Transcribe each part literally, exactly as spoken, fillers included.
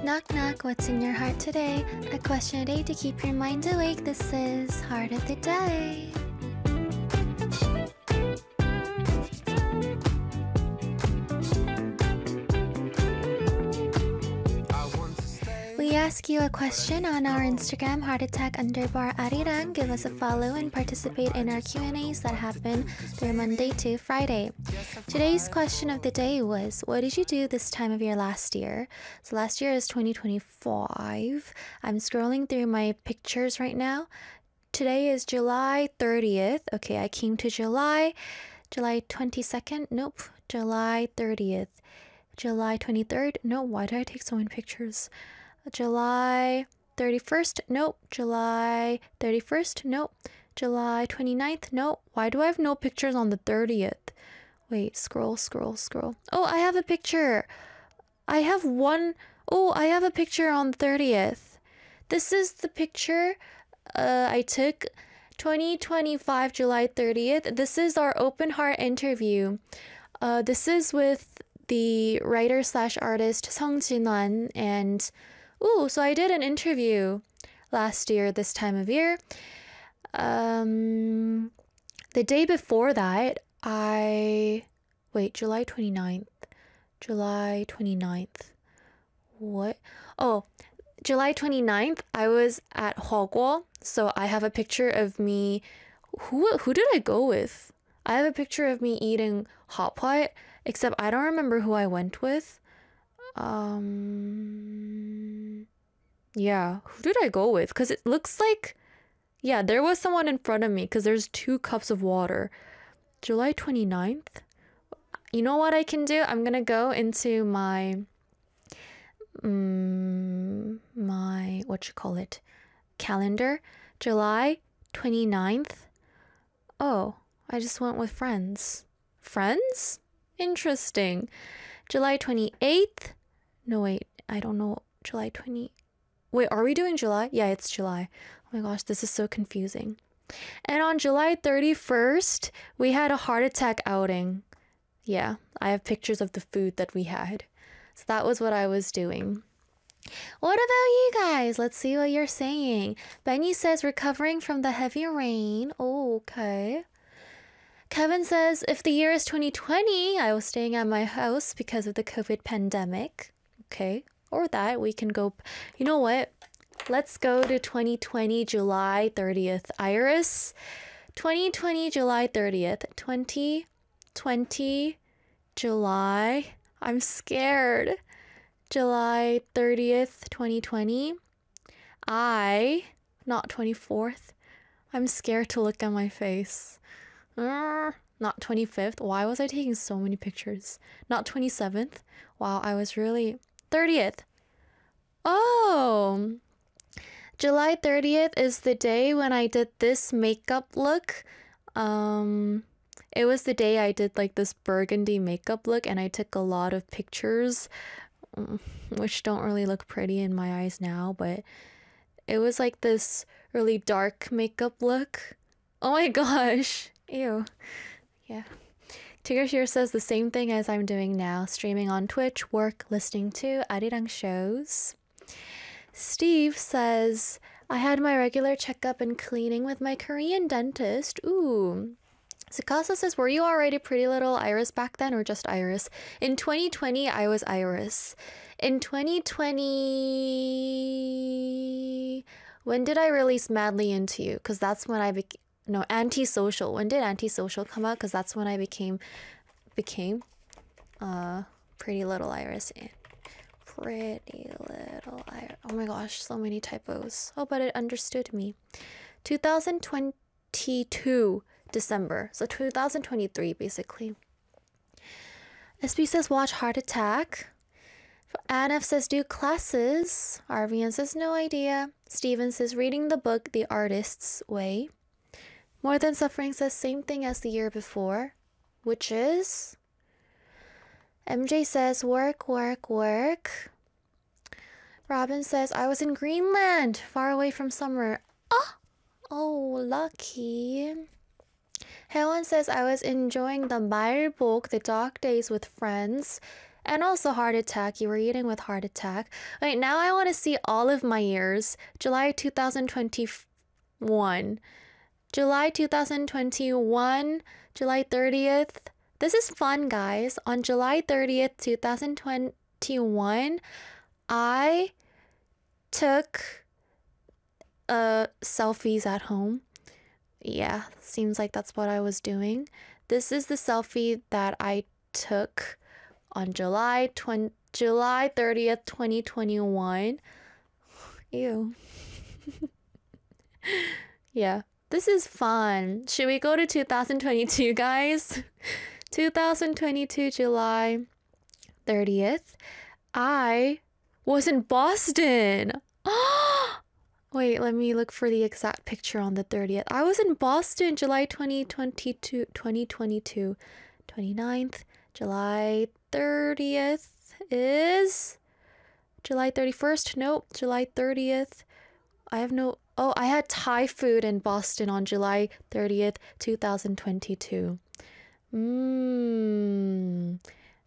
Knock knock, what's in your heart today? A question a day to keep your mind awake. This is Heart of the Day. We ask you a question on our Instagram, heartattack underbar arirang. Give us a follow and participate in our Q and A's that happen through Monday to Friday. Today's question of the day was, what did you do this time of year last year? So last year is twenty twenty-five. I'm scrolling through my pictures right now. Today is July thirtieth. Okay, I came to July. July twenty-second? Nope. July thirtieth. July twenty-third? No, why did I take so many pictures? July thirty-first? Nope. July thirty-first? Nope. July twenty-ninth? Nope. Why do I have no pictures on the thirtieth? Wait, scroll, scroll, scroll. Oh, I have a picture. I have one. Oh, I have a picture on the thirtieth. This is the picture uh, I took twenty twenty-five, July thirtieth. This is our open heart interview. Uh, this is with the writer slash artist Sung Jin-wan, and ooh, so I did an interview last year this time of year. Um, the day before that, I wait, July twenty-ninth. July twenty-ninth. What? Oh, July twenty-ninth, I was at Hogwo. So I have a picture of me. Who who did I go with? I have a picture of me eating hot pot, except I don't remember who I went with. Um, yeah, who did I go with? Because it looks like, yeah, there was someone in front of me because there's two cups of water. July twenty-ninth. You know what I can do? I'm gonna go into my, um, my, what you call it, calendar. July twenty-ninth. Oh, I just went with friends. Friends? Interesting. July twenty-eighth. No, wait, I don't know. July twentieth. Wait, are we doing July? Yeah, it's July. Oh my gosh, this is so confusing. And on July thirty-first, we had a heart attack outing. Yeah, I have pictures of the food that we had. So that was what I was doing. What about you guys? Let's see what you're saying. Benny says recovering from the heavy rain. Oh, okay. Kevin says, if the year is twenty twenty, I was staying at my house because of the COVID pandemic. Okay, or that, we can go, you know what? Let's go to twenty twenty, July thirtieth. Iris, twenty twenty, July thirtieth. twenty twenty, July, I'm scared. July thirtieth, twenty twenty. I, not twenty-fourth. I'm scared to look at my face. Uh, not twenty-fifth. Why was I taking so many pictures? Not twenty-seventh. Wow, I was really... thirtieth. Oh, July thirtieth is the day when I did this makeup look. Um, it was the day I did like this burgundy makeup look, and I took a lot of pictures, which don't really look pretty in my eyes now, but it was like this really dark makeup look. Oh my gosh. Ew. Yeah. Tigger here says the same thing as I'm doing now, streaming on Twitch, work, listening to Arirang shows. Steve says, I had my regular checkup and cleaning with my Korean dentist. Ooh. Sakasa says, were you already Pretty Little Iris back then, or just Iris? In twenty twenty, I was Iris. In twenty twenty, when did I release Madly Into You? Because that's when I became... No, Antisocial. When did Antisocial come out? Because that's when I became, became, uh, Pretty Little Iris. Pretty Little Iris. Oh my gosh, so many typos. Oh, but it understood me. two thousand twenty-two, December. So two thousand twenty-three, basically. S B says, watch Heart Attack. Anf says, do classes. Arvian says, no idea. Steven says, reading the book The Artist's Way. More Than Suffering says same thing as the year before, which is... M J says work, work, work. Robin says I was in Greenland, far away from summer. Ah! Oh, lucky. Helen says I was enjoying the Malbok, the dog days with friends. And also heart attack. You were eating with heart attack. Wait, now I want to see all of my years. July two thousand twenty-one. July two thousand twenty-one. July thirtieth. This is fun, guys. On July thirtieth, two thousand twenty-one, I took uh, selfies at home. Yeah, seems like that's what I was doing. This is the selfie that I took on July twentieth, July thirtieth, twenty twenty-one. Ew. Yeah, this is fun. Should we go to two thousand twenty-two, guys? two thousand twenty-two, July thirtieth. I was in Boston. Wait, let me look for the exact picture on the thirtieth. I was in Boston, July twenty twenty-two, twenty twenty-two, twenty-ninth. July thirtieth is July thirty-first. Nope, July thirtieth. I have no... Oh, I had Thai food in Boston on July thirtieth, two thousand twenty-two. Mmm.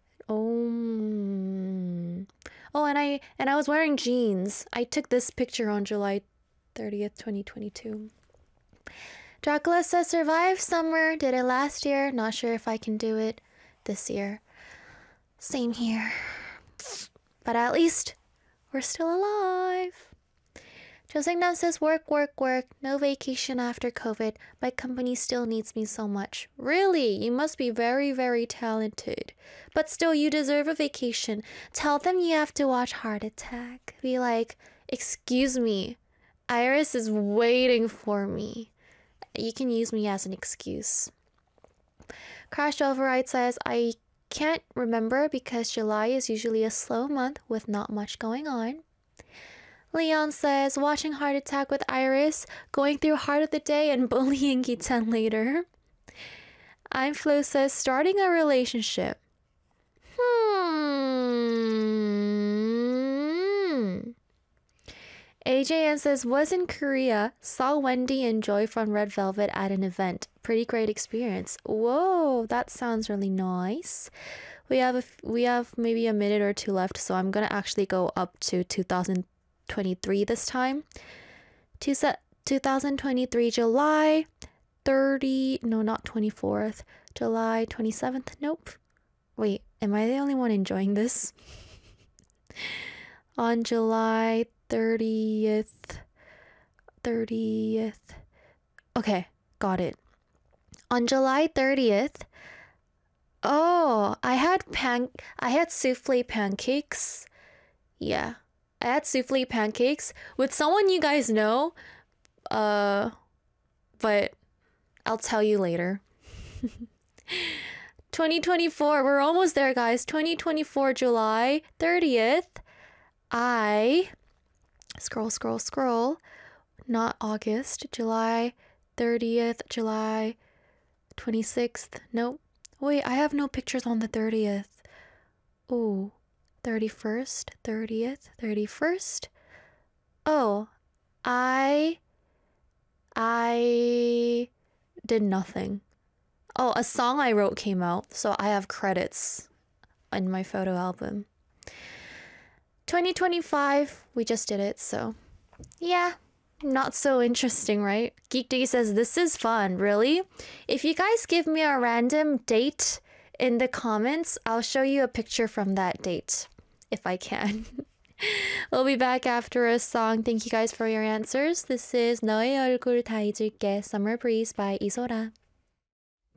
Oh. Oh, and I and I was wearing jeans. I took this picture on July thirtieth, twenty twenty-two. Dracula says survive summer. Did it last year. Not sure if I can do it this year. Same here. But at least we're still alive. Josingnam says work, work, work. No vacation after COVID. My company still needs me so much. Really? You must be very, very talented. But still, you deserve a vacation. Tell them you have to watch Heart Attack. Be like, excuse me. Iris is waiting for me. You can use me as an excuse. Crash Override says, I can't remember because July is usually a slow month with not much going on. Leon says, watching Heart Attack with Iris, going through Heart of the Day and bullying Gitan later. I'm Flo says, starting a relationship. Hmm. A J N says, was in Korea, saw Wendy and Joy from Red Velvet at an event. Pretty great experience. Whoa, that sounds really nice. We have a, we have maybe a minute or two left, so I'm gonna actually go up to two thousand twenty-three this time. Two thousand twenty-three July thirtieth, no, not twenty-fourth. July twenty-seventh. Nope. Wait, am I the only one enjoying this? On July thirtieth. thirtieth. Okay, got it. On July thirtieth. Oh, I had pan I had souffle pancakes. Yeah. I had souffle pancakes with someone you guys know. Uh but I'll tell you later. twenty twenty-four, we're almost there, guys. twenty twenty-four July thirtieth. I scroll, scroll, scroll. Not August. July thirtieth, July twenty-sixth. Nope. Wait, I have no pictures on the thirtieth. Oh, thirty-first, thirtieth, thirty-first. Oh, I I did nothing. Oh, a song I wrote came out, so I have credits in my photo album. twenty twenty-five, we just did it, so yeah, not so interesting, right? Geek Day says, this is fun, really? If you guys give me a random date in the comments, I'll show you a picture from that date, if I can. We'll be back after a song. Thank you guys for your answers. This is 너의 얼굴 다 잊을게, Summer Breeze by Isora.